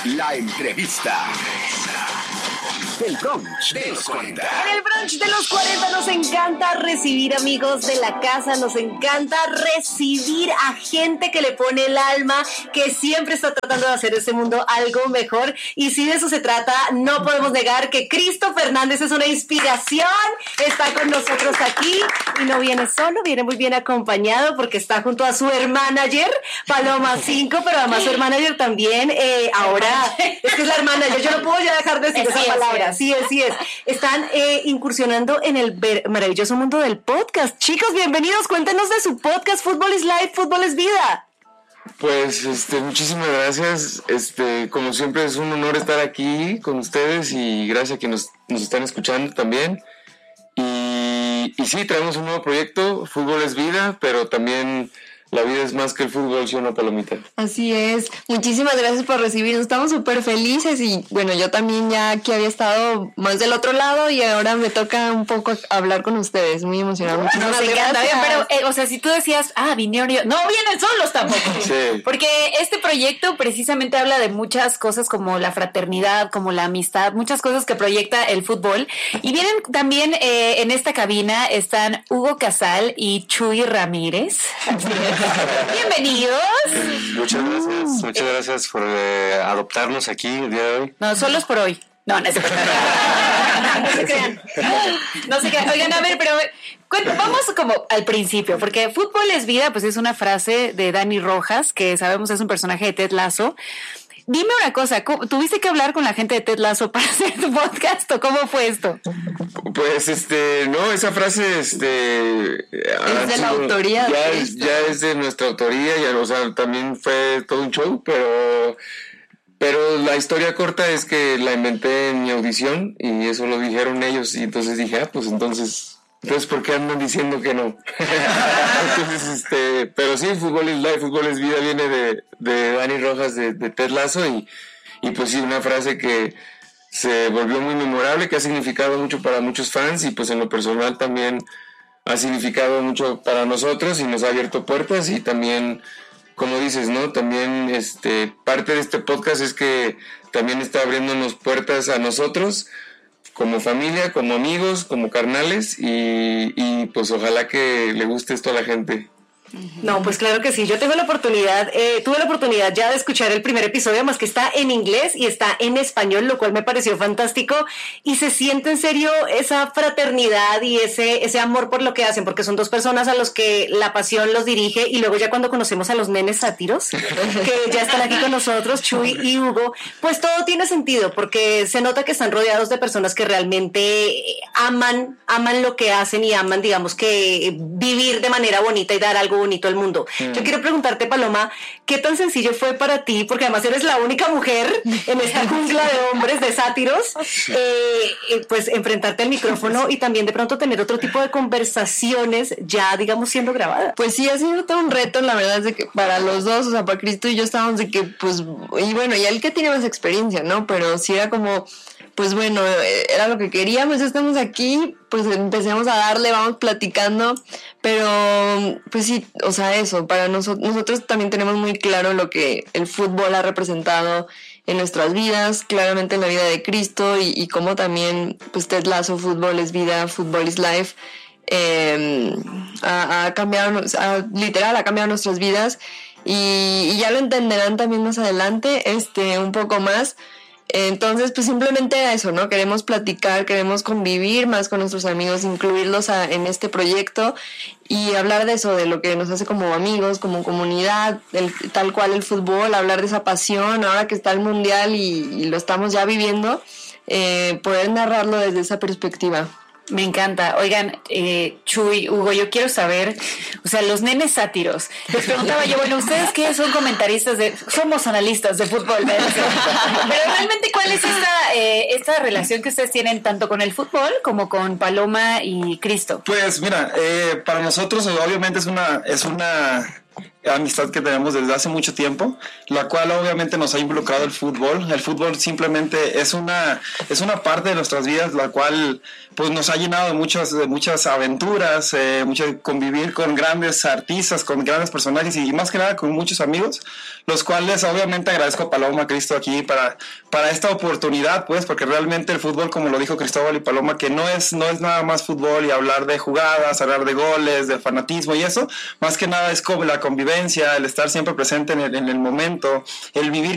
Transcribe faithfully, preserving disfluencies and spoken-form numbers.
La entrevista. El brunch de los cuarenta. En el brunch de los cuarenta nos encanta recibir amigos de la casa, nos encanta recibir a gente que le pone el alma, que siempre está tratando de hacer este mundo algo mejor. Y si de eso se trata, no podemos negar que Cristo Fernández es una inspiración. Está con nosotros aquí y no viene solo, viene muy bien acompañado porque está junto a su hermanager, Paloma cinco, pero además su hermanager también, eh, ahora, es que es la hermanager, yo no puedo ya dejar de decir esa palabra. Así es, así es. Están eh, incursionando en el ver- maravilloso mundo del podcast. Chicos, bienvenidos. Cuéntenos de su podcast Fútbol is Life, Fútbol es Vida. Pues, este, muchísimas gracias. Este, como siempre es un honor estar aquí con ustedes y gracias a que nos, nos están escuchando también. Y, y sí, traemos un nuevo proyecto, Fútbol es Vida, pero también la vida es más que el fútbol, ¿sí o no, Palomita? Así es. Muchísimas gracias por recibirnos. Estamos súper felices y bueno, yo también ya aquí había estado más del otro lado y ahora me toca un poco hablar con ustedes. Muy emocionado. Muchísimas Nos encanta, gracias. pero, eh, o sea, si tú decías, ah, vinieron yo, no vienen solos tampoco. Sí. Porque este proyecto precisamente habla de muchas cosas como la fraternidad, como la amistad, muchas cosas que proyecta el fútbol. Y vienen también eh, en esta cabina están Hugo Casal y Chuy Ramírez. Bienvenidos. Muchas gracias, muchas gracias por eh, adoptarnos aquí el día de hoy. No, solos por hoy. No, no se crean. No se crean. No se crean. Oigan, a ver, pero cuént- vamos como al principio, porque fútbol es vida, pues es una frase de Dani Rojas, que sabemos es un personaje de Ted Lasso. Dime una cosa, ¿cómo- ¿tuviste que hablar con la gente de Ted Lasso para hacer tu podcast o cómo fue esto? Pues, este, no, esa frase, este... Es de la autoría Ya de es, esto. ya es de nuestra autoría, ya, o sea, también fue todo un show, pero... Pero la historia corta es que la inventé en mi audición y eso lo dijeron ellos y entonces dije, ah, pues entonces... Entonces, ¿por qué andan diciendo que no? Entonces, este... Pero sí, Fútbol es Life, Fútbol es Vida viene de, de Dani Rojas, de, de Ted Lasso y, y pues sí, una frase que se volvió muy memorable, que ha significado mucho para muchos fans y pues en lo personal también ha significado mucho para nosotros y nos ha abierto puertas y también, como dices, ¿no? También este parte de este podcast es que también está abriéndonos puertas a nosotros como familia, como amigos, como carnales y, y pues ojalá que le guste esto a la gente. No, pues claro que sí. Yo tengo la oportunidad, eh, tuve la oportunidad ya de escuchar el primer episodio, más que está en inglés y está en español, lo cual me pareció fantástico y se siente en serio esa fraternidad y ese, ese amor por lo que hacen, porque son dos personas a los que la pasión los dirige y luego ya cuando conocemos a los nenes sátiros, que ya están aquí con nosotros, Chuy y Hugo, pues todo tiene sentido, porque se nota que están rodeados de personas que realmente aman, aman lo que hacen y aman, digamos, que vivir de manera bonita y dar algo bonito al mundo. Mm. Yo quiero preguntarte, Paloma, ¿qué tan sencillo fue para ti? Porque además eres la única mujer en esta jungla de hombres, de sátiros, eh, pues enfrentarte al micrófono y también de pronto tener otro tipo de conversaciones ya, digamos, siendo grabadas. Pues sí, ha sido todo un reto, la verdad es de que para los dos, o sea, para Cristo y yo estábamos de que, pues, y bueno, y él que tiene más experiencia, ¿no? Pero sí era como... Pues bueno, era lo que queríamos, ya estamos aquí, pues empecemos a darle, vamos platicando, pero pues sí, o sea, eso, para nosotros, nosotros también tenemos muy claro lo que el fútbol ha representado en nuestras vidas, claramente en la vida de Cristo y, y cómo también, pues Ted Lasso, Fútbol es Vida, Fútbol is Life, eh, ha, ha cambiado, ha, literal, ha cambiado nuestras vidas y, y ya lo entenderán también más adelante, este, un poco más. Entonces, pues simplemente eso, ¿no? Queremos platicar, queremos convivir más con nuestros amigos, incluirlos a, en este proyecto y hablar de eso, de lo que nos hace como amigos, como comunidad, el, tal cual el fútbol, hablar de esa pasión, ahora que está el mundial y, y lo estamos ya viviendo, eh, poder narrarlo desde esa perspectiva. Me encanta. Oigan, eh, Chuy, Hugo, yo quiero saber, o sea, los nenes sátiros. Les preguntaba yo, bueno, ¿ustedes qué son comentaristas de, somos analistas de fútbol? Pero realmente, ¿cuál es esta, eh, esta relación que ustedes tienen tanto con el fútbol como con Paloma y Cristo? Pues mira, eh, para nosotros obviamente es una, es una amistad que tenemos desde hace mucho tiempo, la cual obviamente nos ha involucrado el fútbol. El fútbol simplemente es una, es una parte de nuestras vidas, la cual pues nos ha llenado de muchas, de muchas aventuras, eh, mucho convivir con grandes artistas, con grandes personajes y más que nada con muchos amigos, los cuales obviamente agradezco a Paloma, Cristo aquí para, para esta oportunidad, pues, porque realmente el fútbol, como lo dijo Cristóbal y Paloma, que no es, no es nada más fútbol y hablar de jugadas, hablar de goles, de fanatismo y eso, más que nada es como la convivencia, el estar siempre presente en el, en el momento, el vivir